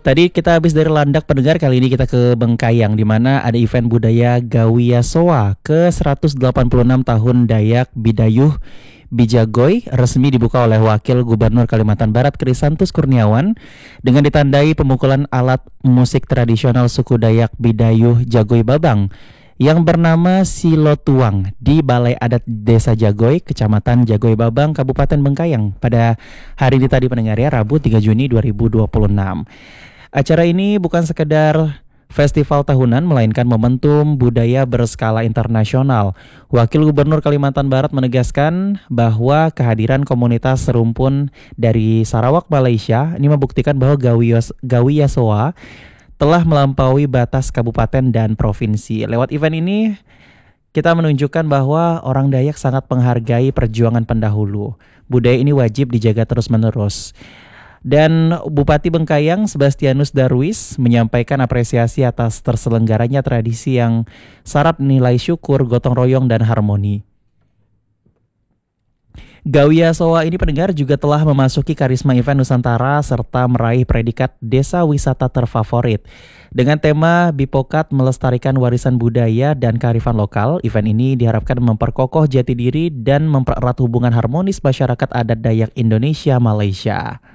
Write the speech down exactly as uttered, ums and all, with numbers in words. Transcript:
Tadi kita habis dari Landak pendengar, kali ini kita ke Bengkayang di mana ada event budaya Gawiasoa ke seratus delapan puluh enam tahun Dayak Bidayuh Bijagoy resmi dibuka oleh Wakil Gubernur Kalimantan Barat Krisantus Kurniawan dengan ditandai pemukulan alat musik tradisional suku Dayak Bidayuh Jagoy Babang yang bernama Silotuang di Balai Adat Desa Jagoy, Kecamatan Jagoy Babang, Kabupaten Bengkayang pada hari ini tadi pendengar ya, Rabu tiga Juni dua ribu dua puluh enam. Acara ini bukan sekedar festival tahunan, melainkan momentum budaya berskala internasional. Wakil Gubernur Kalimantan Barat menegaskan bahwa kehadiran komunitas serumpun dari Sarawak, Malaysia ini membuktikan bahwa Gawiasoa telah melampaui batas kabupaten dan provinsi. Lewat event ini, kita menunjukkan bahwa orang Dayak sangat menghargai perjuangan pendahulu. Budaya ini wajib dijaga terus-menerus. Dan Bupati Bengkayang Sebastianus Darwis menyampaikan apresiasi atas terselenggaranya tradisi yang syarat nilai syukur, gotong royong, dan harmoni. Gawiasoa ini pendengar juga telah memasuki karisma event Nusantara serta meraih predikat desa wisata terfavorit. Dengan tema Bipokat melestarikan warisan budaya dan kearifan lokal, event ini diharapkan memperkokoh jati diri dan mempererat hubungan harmonis masyarakat adat Dayak Indonesia Malaysia.